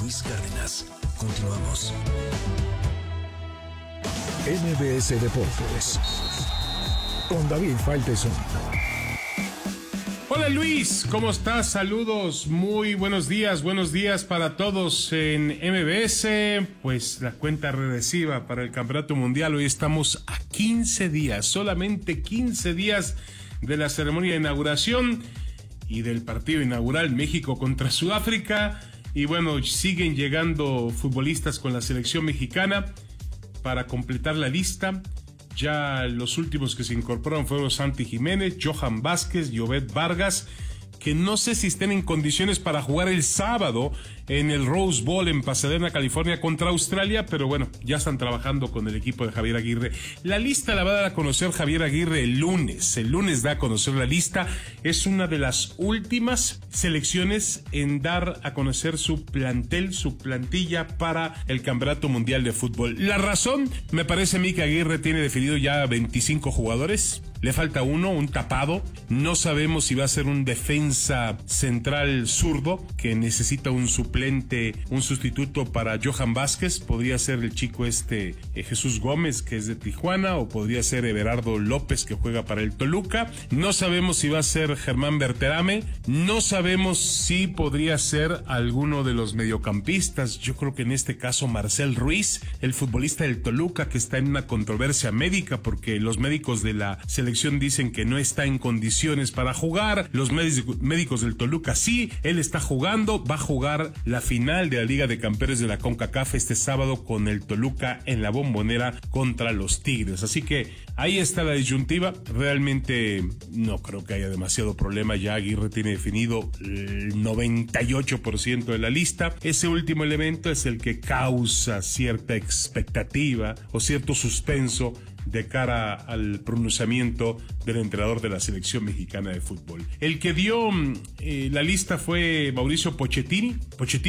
Luis Cárdenas. Continuamos. MBS Deportes con David Faitelson. Hola Luis, ¿cómo estás? Saludos, muy buenos días para todos en MBS. Pues la cuenta regresiva para el Campeonato Mundial. Hoy estamos a 15 días, solamente 15 días de la ceremonia de inauguración y del partido inaugural México contra Sudáfrica. Y bueno, siguen llegando futbolistas con la selección mexicana para completar la lista. Ya los últimos que se incorporaron fueron Santi Jiménez, Johan Vázquez y Obed Vargas, que no sé si estén en condiciones para jugar el sábado en el Rose Bowl en Pasadena, California, contra Australia, pero bueno, ya están trabajando con el equipo de Javier Aguirre. La lista la va a dar a conocer Javier Aguirre el lunes da a conocer la lista. Es una de las últimas selecciones en dar a conocer su plantel, su plantilla para el Campeonato Mundial de Fútbol. La razón, me parece a mí que Aguirre tiene definido ya 25 jugadores. Le falta uno, un tapado. No sabemos si va a ser un defensa central zurdo que necesita un suplente, un sustituto para Johan Vázquez. Podría ser el chico Jesús Gómez, que es de Tijuana, o podría ser Everardo López, que juega para el Toluca. No sabemos si va a ser Germán Berterame. No sabemos si podría ser alguno de los mediocampistas. Yo creo que en este caso Marcel Ruiz, el futbolista del Toluca, que está en una controversia médica porque los médicos de la selección dicen que no está en condiciones para jugar. Los médicos del Toluca sí, él está jugando, va a jugar la final de la Liga de Campeones de la CONCACAF este sábado con el Toluca en la Bombonera contra los Tigres. Así que ahí está la disyuntiva. Realmente no creo que haya demasiado problema. Ya Aguirre tiene definido el 98% de la lista. Ese último elemento es el que causa cierta expectativa o cierto suspenso de cara al pronunciamiento del entrenador de la selección mexicana de fútbol. El que dio la lista fue Mauricio Pochettino,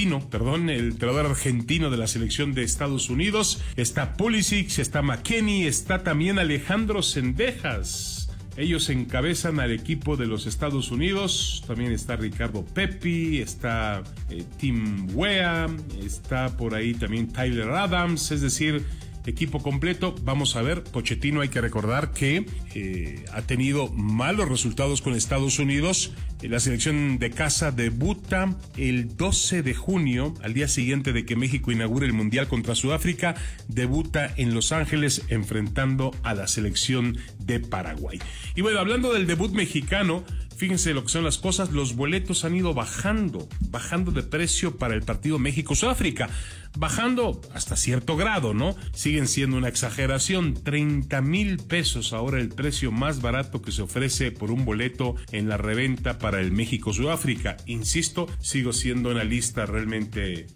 el entrenador argentino de la selección de Estados Unidos. Está Pulisic, está McKennie, está también Alejandro Zendejas. Ellos encabezan al equipo de los Estados Unidos. También está Ricardo Pepi, está Tim Weah, está por ahí también Tyler Adams, es decir, equipo completo. Vamos a ver, Pochettino hay que recordar que ha tenido malos resultados con Estados Unidos. La selección de casa debuta el 12 de junio, al día siguiente de que México inaugure el Mundial contra Sudáfrica, debuta en Los Ángeles enfrentando a la selección de Paraguay. Y bueno, hablando del debut mexicano, fíjense lo que son las cosas, los boletos han ido bajando de precio para el partido México-Sudáfrica, bajando hasta cierto grado, ¿no? Siguen siendo una exageración, 30,000 pesos ahora el precio más barato que se ofrece por un boleto en la reventa para el México-Sudáfrica. Insisto, sigo siendo una lista realmente,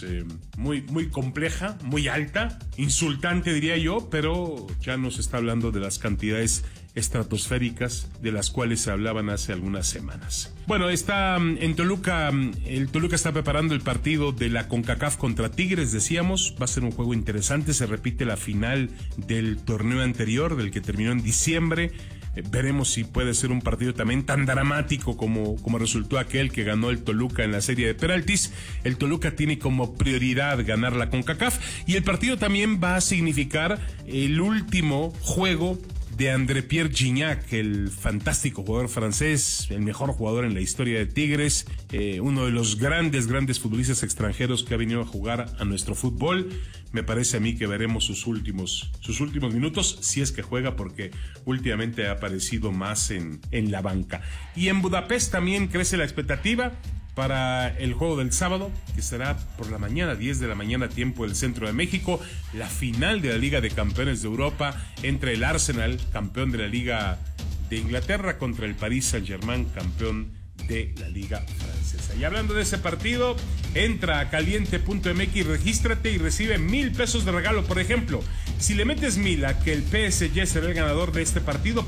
muy compleja, muy alta, insultante diría yo, pero ya nos está hablando de las cantidades estratosféricas de las cuales se hablaban hace algunas semanas. Bueno, está en Toluca, el Toluca está preparando el partido de la CONCACAF contra Tigres, decíamos, va a ser un juego interesante, se repite la final del torneo anterior, del que terminó en diciembre. Veremos si puede ser un partido también tan dramático como resultó aquel que ganó el Toluca en la serie de penaltis. El Toluca tiene como prioridad ganar la CONCACAF y el partido también va a significar el último juego de André-Pierre Gignac, el fantástico jugador francés, el mejor jugador en la historia de Tigres, uno de los grandes futbolistas extranjeros que ha venido a jugar a nuestro fútbol. Me parece a mí que veremos sus últimos minutos, si es que juega, porque últimamente ha aparecido más en la banca. Y en Budapest también crece la expectativa para el juego del sábado, que será por la mañana, 10 de la mañana, tiempo del centro de México, la final de la Liga de Campeones de Europa entre el Arsenal, campeón de la Liga de Inglaterra, contra el Paris Saint-Germain, campeón de la Liga Francesa. Y hablando de ese partido, entra a caliente.mx, regístrate y recibe 1,000 pesos de regalo. Por ejemplo, si le metes 1,000 a que el PSG será el ganador de este partido,